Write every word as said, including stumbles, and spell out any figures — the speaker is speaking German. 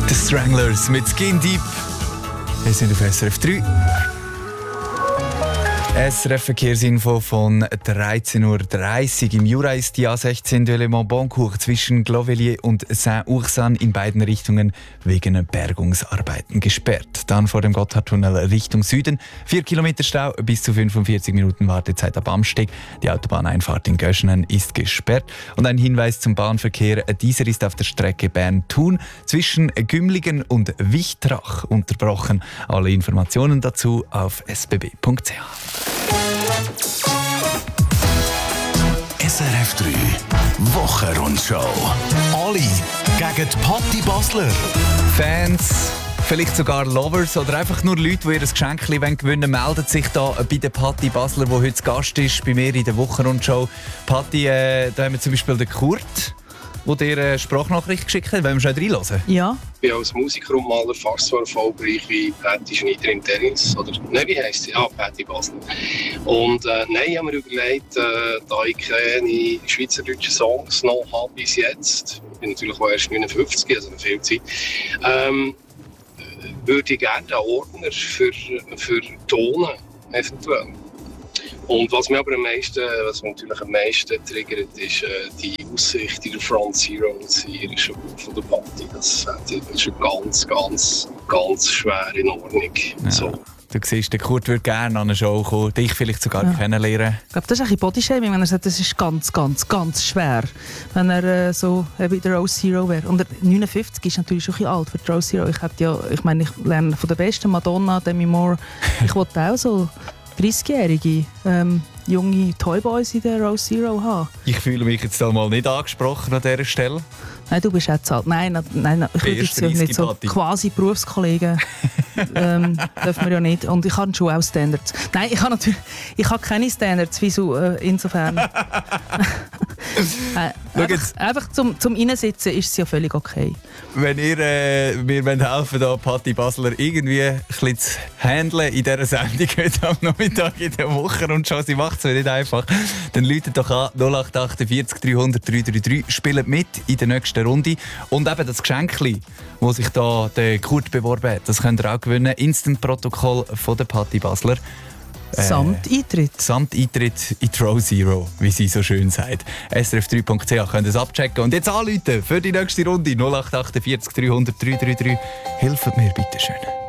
The Stranglers mit Skin Deep. Wir sind auf S R F drei. S R F-Verkehrsinfo von dreizehn Uhr dreißig. Im Jura ist die A sechzehn de Le Mans-Boncourt zwischen Clovelier und Saint-Oursin in beiden Richtungen wegen Bergungsarbeiten gesperrt. Dann vor dem Gotthardtunnel Richtung Süden. vier Kilometer Stau, bis zu fünfundvierzig Minuten Wartezeit ab Amsteg. Die Autobahneinfahrt in Göschenen ist gesperrt. Und ein Hinweis zum Bahnverkehr. Dieser ist auf der Strecke Bern-Thun zwischen Gümligen und Wichtrach unterbrochen. Alle Informationen dazu auf s b b punkt c h. S R F drei Wochenrundschau. Alle gegen die Patti Basler. Fans, vielleicht sogar Lovers oder einfach nur Leute, die ihr Geschenk gewinnen wollen, melden sich da bei der Patti Basler, die heute zu Gast ist bei mir in der Wochenrundschau. Patti, äh, da haben wir zum Beispiel den Kurt, der dir eine Sprachnachricht geschickt hat. Wollen wir schnell reinhören? Ja. Ich bin als Musiker und Maler fast so erfolgreich wie Patti Schneider im Tennis. Oder, nein, wie heisst sie? Ah, Patti Basler. Und äh, nein, ich habe mir überlegt, äh, da ich keine schweizerdeutsche Songs noch habe bis jetzt, ich bin natürlich auch erst neunundfünfzig, also noch viel Zeit, ähm, würde ich gerne einen Ordner für, für Tonen eventuell. Und was mich aber am meisten, was mich natürlich am meisten triggert, ist äh, die Aussicht in der Front Zero hier schon von der Patti. Das, das ist schon ganz, ganz, ganz schwer in Ordnung. Ja. So. Du siehst, der Kurt würde gerne an eine Show kommen, dich vielleicht sogar Ja. kennenlernen. Ich glaube, das ist ein bisschen Bodyshaming, wenn er sagt, das ist ganz, ganz, ganz schwer, wenn er äh, so äh, wie der Rose Zero wäre. Und der neunundfünfzig ist natürlich schon ein bisschen alt für die Rose Zero. Ich, hätte ja, ich meine, ich lerne von der besten Madonna, Demi Moore. Ich wollte auch so dreißigjährige ähm, junge Toyboys in der Rose Zero haben. Ich fühle mich jetzt mal nicht angesprochen an dieser Stelle. Nein, du bist auch zu alt. Nein, nein, nein ich würde jetzt ja nicht so Party. quasi Berufskollegen. ähm, dürfen wir ja nicht. Und ich habe schon auch Standards. Nein, ich habe natürlich ich habe keine Standards. Wieso? Äh, insofern. äh, einfach einfach zum, zum Reinsitzen ist es ja völlig okay. Wenn ihr äh, mir helfen wollt, Patti Basler irgendwie ein bisschen zu handeln in dieser Sendung heute am Nachmittag in der Woche und schon, sie macht es nicht einfach, dann läutet doch an null acht achtundvierzig dreihundert dreihundertdreiunddreißig, spielt mit in der nächsten Runde. Und eben das Geschenkli, das sich da der Kurt beworben hat, das könnt ihr auch gewinnen. Instant-Protokoll von der Patti Basler. Äh, Samt Eintritt. Samt Eintritt in die Row Zero, wie sie so schön sagt. S R F drei punkt c h könnt ihr es abchecken. Und jetzt anrufen für die nächste Runde null acht achtundvierzig dreihundert dreihundertdreiunddreißig. Hilft mir bitte schön.